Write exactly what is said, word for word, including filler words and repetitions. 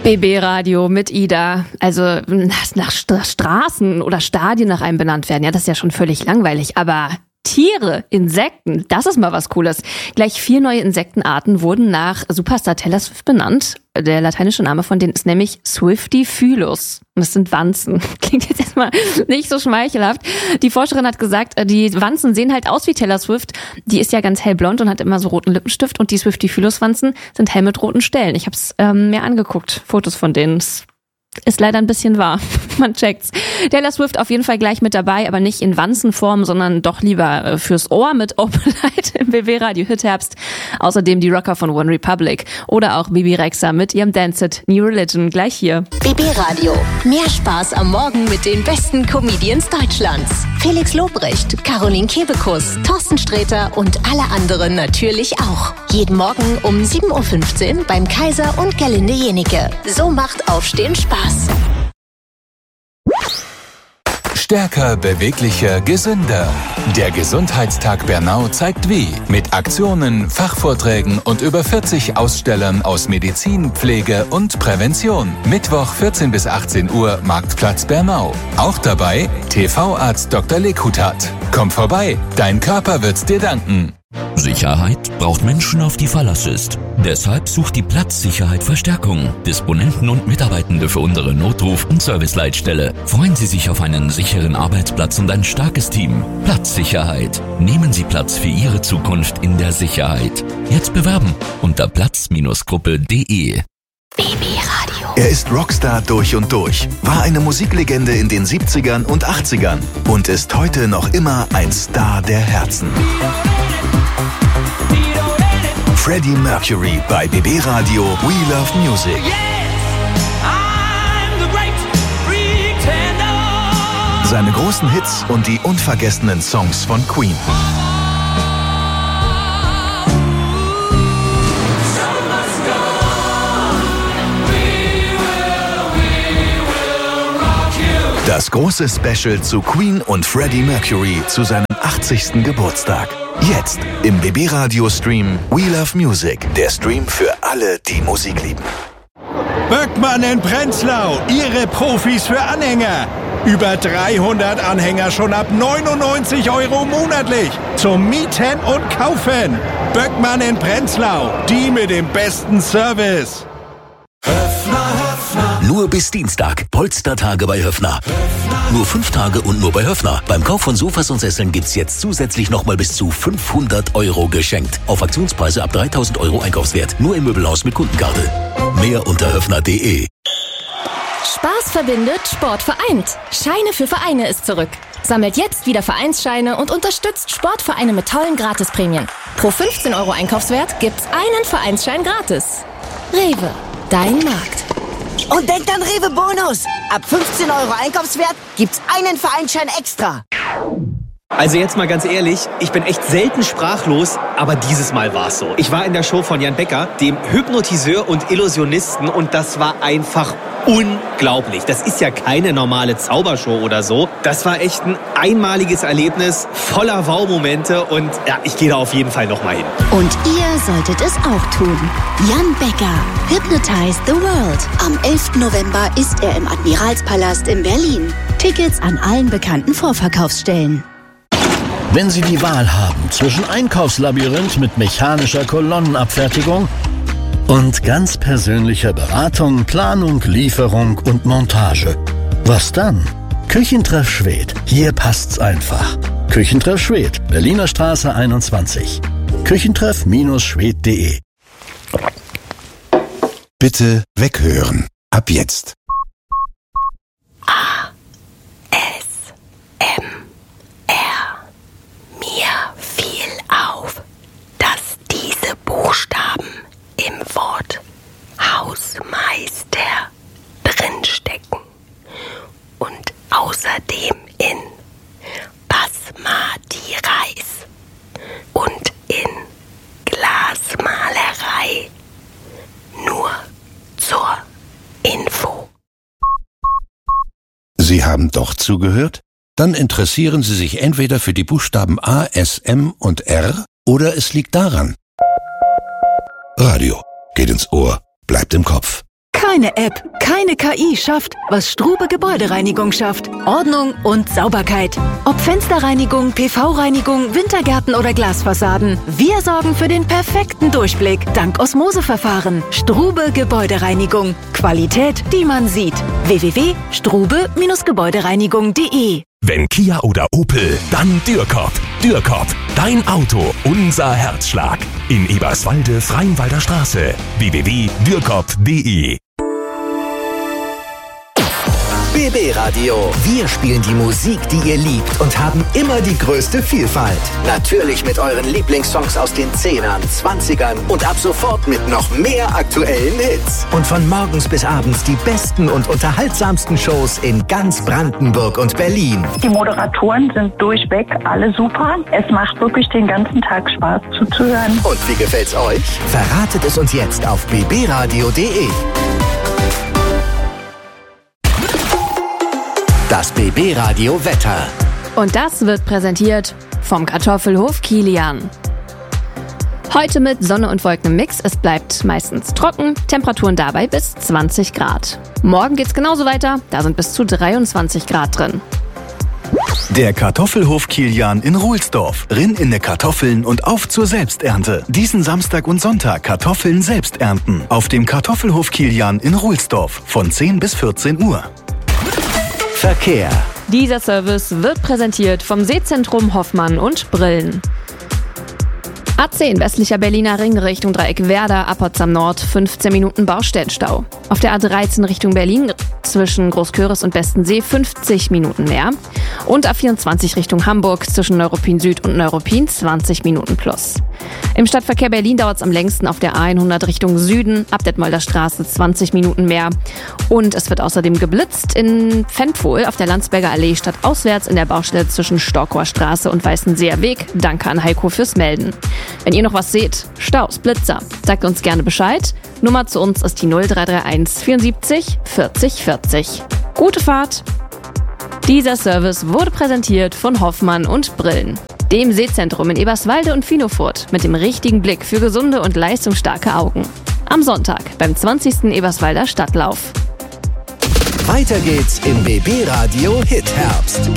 B B-Radio mit Ida. Also nach, nach Straßen oder Stadien nach einem benannt werden, ja, das ist ja schon völlig langweilig. Aber Tiere, Insekten, das ist mal was Cooles. Gleich vier neue Insektenarten wurden nach Superstar Taylor Swift benannt. Der lateinische Name von denen ist nämlich Swiftifylus. Und das sind Wanzen. Klingt jetzt erstmal nicht so schmeichelhaft. Die Forscherin hat gesagt, die Wanzen sehen halt aus wie Taylor Swift. Die ist ja ganz hellblond und hat immer so roten Lippenstift. Und die Swiftifylus-Wanzen sind hell mit roten Stellen. Ich habe es ähm, mir angeguckt, Fotos von denen. Ist leider ein bisschen wahr. Man checkt's. Taylor Swift auf jeden Fall gleich mit dabei, aber nicht in Wanzenform, sondern doch lieber fürs Ohr mit Open Light im B B-Radio Hit-Herbst. Außerdem die Rocker von One Republic oder auch Bibi Rexha mit ihrem Dance-It New Religion gleich hier. B B-Radio. Mehr Spaß am Morgen mit den besten Comedians Deutschlands. Felix Lobrecht, Caroline Kebekus, Thorsten Sträter und alle anderen natürlich auch. Jeden Morgen um sieben Uhr fünfzehn beim Kaiser und Gerlinde Jenike. So macht Aufstehen Spaß. Stärker, beweglicher, gesünder. Der Gesundheitstag Bernau zeigt wie. Mit Aktionen, Fachvorträgen und über vierzig Ausstellern aus Medizin, Pflege und Prävention. Mittwoch vierzehn bis achtzehn Uhr, Marktplatz Bernau. Auch dabei T V-Arzt Doktor Lekutat. Komm vorbei, dein Körper wird's dir danken. Sicherheit braucht Menschen, auf die Verlass ist. Deshalb sucht die Platzsicherheit Verstärkung. Disponenten und Mitarbeitende für unsere Notruf- und Serviceleitstelle. Freuen Sie sich auf einen sicheren Arbeitsplatz und ein starkes Team. Platzsicherheit. Nehmen Sie Platz für Ihre Zukunft in der Sicherheit. Jetzt bewerben unter platz Gruppe punkt de. B B-Radio. Er ist Rockstar durch und durch, war eine Musiklegende in den siebzigern und achtzigern und ist heute noch immer ein Star der Herzen. Freddie Mercury bei B B-Radio We Love Music. Seine großen Hits und die unvergessenen Songs von Queen. Das große Special zu Queen und Freddie Mercury zu seinem achtzigsten Geburtstag. Jetzt im B B-Radio-Stream We Love Music. Der Stream für alle, die Musik lieben. Böckmann in Prenzlau, Ihre Profis für Anhänger. Über dreihundert Anhänger schon ab neunundneunzig Euro monatlich. Zum Mieten und Kaufen. Böckmann in Prenzlau, die mit dem besten Service. Nur bis Dienstag. Polstertage bei Höffner. Nur fünf Tage und nur bei Höffner. Beim Kauf von Sofas und Sesseln gibt's jetzt zusätzlich nochmal bis zu fünfhundert Euro geschenkt. Auf Aktionspreise ab dreitausend Euro Einkaufswert. Nur im Möbelhaus mit Kundenkarte. Mehr unter höffner punkt de. Spaß verbindet, Sport vereint. Scheine für Vereine ist zurück. Sammelt jetzt wieder Vereinsscheine und unterstützt Sportvereine mit tollen Gratisprämien. Pro fünfzehn Euro Einkaufswert gibt's einen Vereinsschein gratis. Rewe, dein Markt. Und denkt an Rewe Bonus. Ab fünfzehn Euro Einkaufswert gibt's einen Vereinsschein extra. Also jetzt mal ganz ehrlich, ich bin echt selten sprachlos, aber dieses Mal war's so. Ich war in der Show von Jan Becker, dem Hypnotiseur und Illusionisten, und das war einfach unglaublich. Das ist ja keine normale Zaubershow oder so. Das war echt ein einmaliges Erlebnis, voller Wow-Momente, und ja, ich gehe da auf jeden Fall nochmal hin. Und ihr solltet es auch tun. Jan Becker, Hypnotize the World. Am elften November ist er im Admiralspalast in Berlin. Tickets an allen bekannten Vorverkaufsstellen. Wenn Sie die Wahl haben zwischen Einkaufslabyrinth mit mechanischer Kolonnenabfertigung und ganz persönlicher Beratung, Planung, Lieferung und Montage, was dann? Küchentreff Schwedt. Hier passt's einfach. Küchentreff Schwedt, Berliner Straße einundzwanzig. Küchentreff Schwedt punkt de. Bitte weghören. Ab jetzt. A. S. M. R. Mir fiel auf, dass diese Buchstaben im Wort Hausmeister drinstecken und außerdem in Basmati Reis und in Glasmalerei. Nur zur Info. Sie haben doch zugehört? Dann interessieren Sie sich entweder für die Buchstaben A, S, M und R oder es liegt daran. Radio geht ins Ohr, bleibt im Kopf. Keine App, keine K I schafft, was Strube Gebäudereinigung schafft. Ordnung und Sauberkeit. Ob Fensterreinigung, P V-Reinigung, Wintergärten oder Glasfassaden. Wir sorgen für den perfekten Durchblick dank Osmoseverfahren. Strube Gebäudereinigung. Qualität, die man sieht. w w w punkt strube Gebäudereinigung punkt de. Wenn Kia oder Opel, dann Dürkop. Dürkop, dein Auto, unser Herzschlag. In Eberswalde, Freienwalder Straße. w w w punkt dürkop punkt de. B B Radio. Wir spielen die Musik, die ihr liebt und haben immer die größte Vielfalt. Natürlich mit euren Lieblingssongs aus den Zehnern, Zwanzigern und ab sofort mit noch mehr aktuellen Hits. Und von morgens bis abends die besten und unterhaltsamsten Shows in ganz Brandenburg und Berlin. Die Moderatoren sind durchweg alle super. Es macht wirklich den ganzen Tag Spaß zuzuhören. Und wie gefällt's euch? Verratet es uns jetzt auf b b radio punkt de. Das B B Radio Wetter. Und das wird präsentiert vom Kartoffelhof Kilian. Heute mit Sonne und Wolken im Mix. Es bleibt meistens trocken. Temperaturen dabei bis zwanzig Grad. Morgen geht's genauso weiter. Da sind bis zu dreiundzwanzig Grad drin. Der Kartoffelhof Kilian in Ruhlsdorf. Rinn in ne Kartoffeln und auf zur Selbsternte. Diesen Samstag und Sonntag Kartoffeln selbst ernten. Auf dem Kartoffelhof Kilian in Ruhlsdorf von zehn bis vierzehn Uhr. Verkehr. Dieser Service wird präsentiert vom Seezentrum Hoffmann und Brillen. A zehn westlicher Berliner Ring Richtung Dreieck Werder, ab Potsdam Nord, fünfzehn Minuten Baustellenstau. Auf der A dreizehn Richtung Berlin zwischen Großköris und Bestensee fünfzig Minuten mehr. Und A vierundzwanzig Richtung Hamburg zwischen Neuruppin Süd und Neuruppin zwanzig Minuten plus. Im Stadtverkehr Berlin dauert es am längsten auf der A hundert Richtung Süden, ab Detmolder Straße zwanzig Minuten mehr. Und es wird außerdem geblitzt in Pfändpohl auf der Landsberger Allee stadtauswärts in der Baustelle zwischen Storkower Straße und Weißenseer Weg. Danke an Heiko fürs Melden. Wenn ihr noch was seht, Staus, Blitzer, sagt uns gerne Bescheid. Nummer zu uns ist die null drei drei eins vierundsiebzig vierzig vierzig. Gute Fahrt! Dieser Service wurde präsentiert von Hoffmann und Brillen, dem Seezentrum in Eberswalde und Finofurt mit dem richtigen Blick für gesunde und leistungsstarke Augen. Am Sonntag beim zwanzigsten Eberswalder Stadtlauf. Weiter geht's im B B Radio Hit Herbst.